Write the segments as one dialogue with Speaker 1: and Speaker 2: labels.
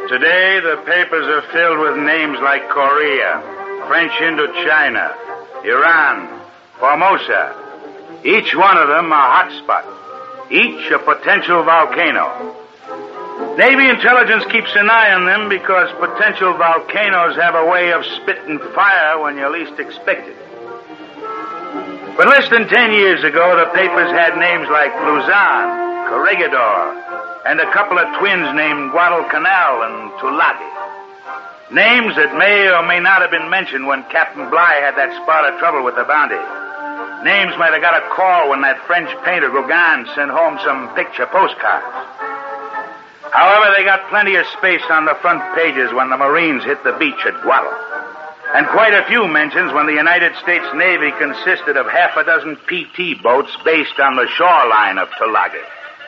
Speaker 1: Today, the papers are filled with names like Korea, French Indochina, Iran, Formosa. Each one of them a hotspot. Each a potential volcano. Navy intelligence keeps an eye on them because potential volcanoes have a way of spitting fire when you least expect it. But less than 10 years ago, the papers had names like Luzon, Corregidor, and a couple of twins named Guadalcanal and Tulagi. Names that may or may not have been mentioned when Captain Bligh had that spot of trouble with the Bounty. Names might have got a call when that French painter Gauguin sent home some picture postcards. However, they got plenty of space on the front pages when the Marines hit the beach at Guadal. And quite a few mentions when the United States Navy consisted of half a dozen PT boats based on the shoreline of Tulagi.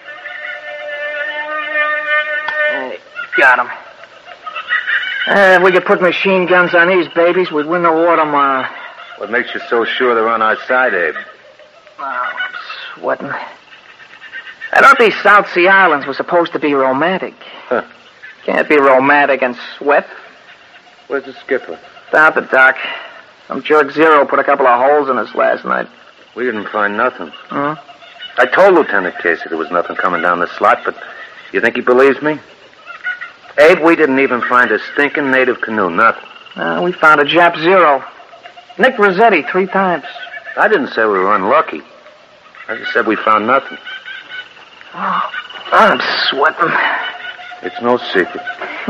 Speaker 2: Got 'em. If we could put machine guns on these babies, we'd win the war tomorrow.
Speaker 3: What makes you so sure they're on our side, Abe?
Speaker 2: Oh, I'm sweating. I thought these South Sea Islands were supposed to be romantic.
Speaker 3: Huh.
Speaker 2: Can't be romantic and sweat.
Speaker 3: Where's the skipper?
Speaker 2: Down at the dock. Some jerk Zero put a couple of holes in us last night.
Speaker 3: We didn't find nothing.
Speaker 2: Hmm?
Speaker 3: I told Lieutenant Casey there was nothing coming down the slot, but you think he believes me? Abe, we didn't even find a stinking native canoe, nothing.
Speaker 2: We found a Jap Zero. Nick Rossetti 3 times.
Speaker 3: I didn't say we were unlucky. I just said we found nothing.
Speaker 2: Oh, I'm sweating.
Speaker 3: It's no secret.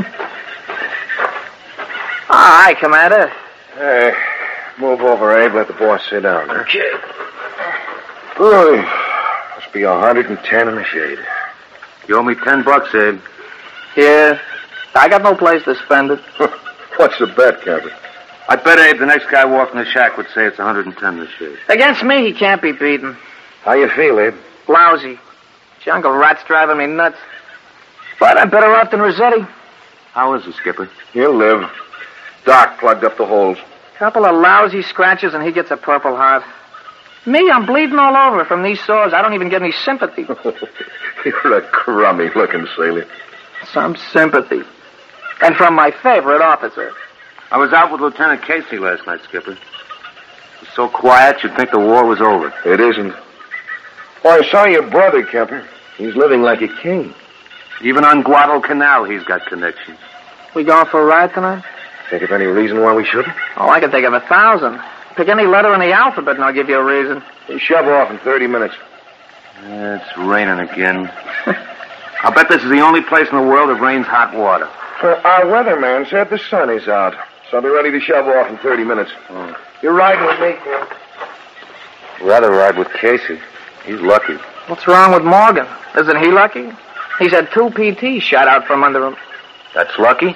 Speaker 2: Hi, Commander.
Speaker 4: Hey, move over, Abe. Let the boss sit down. Huh?
Speaker 2: Okay.
Speaker 4: Boy, must be 110 in the shade.
Speaker 3: You owe me $10, Abe.
Speaker 2: Yeah. I got no place to spend it.
Speaker 4: What's the bet, Captain?
Speaker 3: I bet, Abe, the next guy walking the shack would say it's 110 in the shade.
Speaker 2: Against me, he can't be beaten.
Speaker 4: How you feel, Abe?
Speaker 2: Lousy. Jungle rat's driving me nuts. But I'm better off than Rossetti.
Speaker 3: How is the skipper?
Speaker 4: He'll live. Doc plugged up the holes.
Speaker 2: Couple of lousy scratches and he gets a Purple Heart. Me, I'm bleeding all over from these sores. I don't even get any sympathy.
Speaker 4: You're a crummy-looking sailor.
Speaker 2: Some sympathy. And from my favorite officer.
Speaker 3: I was out with Lieutenant Casey last night, Skipper. It was so quiet you'd think the war was over.
Speaker 4: It isn't. Well, I saw your brother, Kemper. He's living like a king.
Speaker 3: Even on Guadalcanal, he's got connections.
Speaker 2: We going for a ride tonight?
Speaker 4: Think of any reason why we shouldn't?
Speaker 2: Oh, I can think of 1,000. Pick any letter in the alphabet and I'll give you a reason.
Speaker 4: You shove off in 30 minutes.
Speaker 3: It's raining again. I'll bet this is the only place in the world that rains hot water.
Speaker 4: Our weatherman said the sun is out, so I'll be ready to shove off in 30 minutes.
Speaker 3: Oh.
Speaker 4: You're riding with me, Kemp.
Speaker 3: Rather ride with Casey. He's lucky.
Speaker 2: What's wrong with Morgan? Isn't he lucky? He's had 2 PTs shot out from under him.
Speaker 3: That's lucky?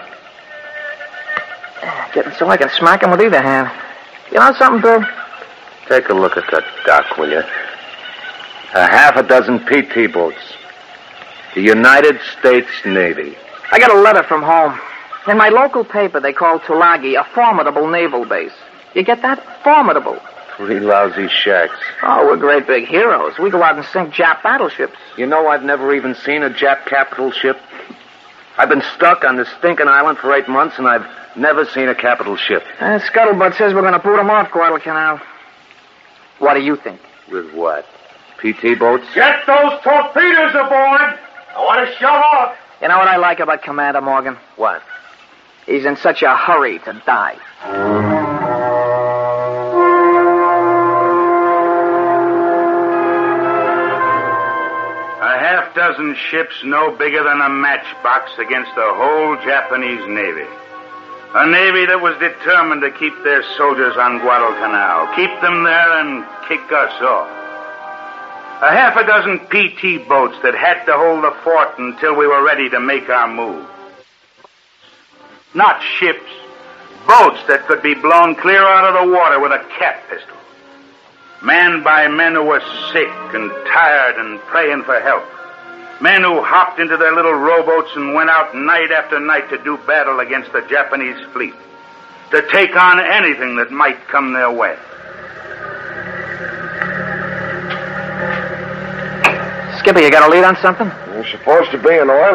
Speaker 2: Getting so I can smack him with either hand. You know something, Bill?
Speaker 3: Take a look at that dock, will you? A half a dozen PT boats. The United States Navy.
Speaker 2: I got a letter from home. In my local paper, they call Tulagi a formidable naval base. You get that? Formidable.
Speaker 3: 3 lousy shacks.
Speaker 2: Oh, we're great big heroes. We go out and sink Jap battleships.
Speaker 3: You know, I've never even seen a Jap capital ship. I've been stuck on this stinking island for 8 months, and I've never seen a capital ship.
Speaker 2: Scuttlebutt says we're going to boot them off Guadalcanal. What do you think?
Speaker 3: With what? PT boats?
Speaker 4: Get those torpedoes aboard! I want to shove off.
Speaker 2: You know what I like about Commander Morgan?
Speaker 3: What?
Speaker 2: He's in such a hurry to die.
Speaker 1: A half dozen ships no bigger than a matchbox against the whole Japanese Navy. A Navy that was determined to keep their soldiers on Guadalcanal, keep them there and kick us off. A half a dozen PT boats that had to hold the fort until we were ready to make our move. Not ships, boats that could be blown clear out of the water with a cat pistol. Manned by men who were sick and tired and praying for help. Men who hopped into their little rowboats and went out night after night to do battle against the Japanese fleet. To take on anything that might come their way.
Speaker 2: Skipper, you got a lead on something?
Speaker 4: You're supposed to be an oiler.